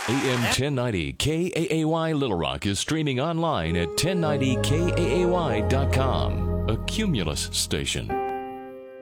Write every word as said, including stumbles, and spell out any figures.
A M ten ninety K A A Y Little Rock is streaming online at ten ninety K A A Y dot com, a Cumulus station.